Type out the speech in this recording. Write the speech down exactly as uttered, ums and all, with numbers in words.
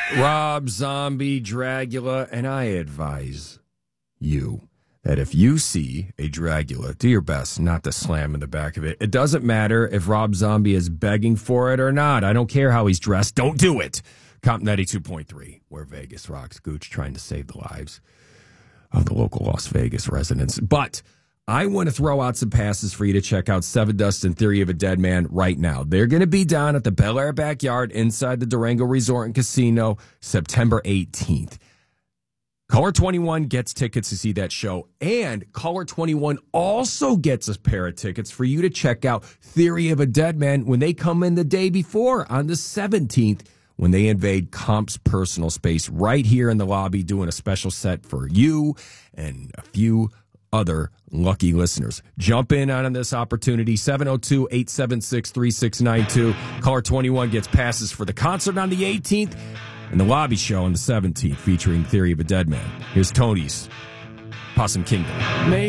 Rob Zombie, Dragula, and I advise you that if you see a Dragula, do your best not to slam in the back of it. It doesn't matter if Rob Zombie is begging for it or not. I don't care how he's dressed. Don't do it. Comp ninety-two point three, where Vegas rocks. Gooch trying to save the lives of the local Las Vegas residents. But I want to throw out some passes for you to check out Seven Dust and Theory of a Dead Man right now. They're going to be down at the Bel Air Backyard inside the Durango Resort and Casino September eighteenth. Caller twenty-one gets tickets to see that show, and Caller twenty-one also gets a pair of tickets for you to check out Theory of a Dead Man when they come in the day before on the seventeenth, when they invade Comp's personal space right here in the lobby, doing a special set for you and a few other lucky listeners. Jump in on this opportunity, seven oh two, eight seven six, three six nine two. Caller twenty-one gets passes for the concert on the eighteenth and the lobby show on the seventeenth featuring Theory of a Dead Man. Here's Tony's Possum Kingdom.